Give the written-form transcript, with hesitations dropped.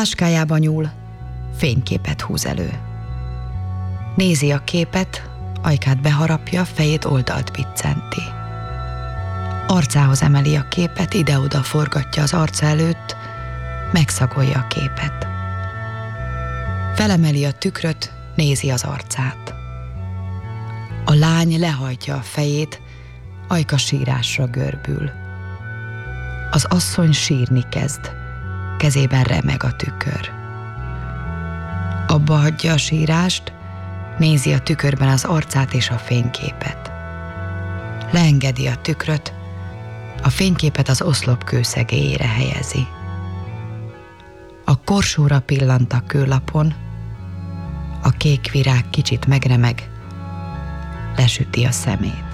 táskájába nyúl, fényképet húz elő. Nézi a képet, ajkát beharapja, fejét oldalt biccenti. Arcához emeli a képet, ide-oda forgatja az arca előtt, megszagolja a képet. Felemeli a tükröt, nézi az arcát. A lány lehajtja a fejét, ajka sírásra görbül. Az asszony sírni kezd, kezében remeg a tükör. Abba hagyja a sírást, nézi a tükörben az arcát és a fényképet. Leengedi a tükröt, a fényképet az oszlop kőszegélyére helyezi. A korsóra pillant a kőlapon, a kék virág kicsit megremeg, lesüti a szemét.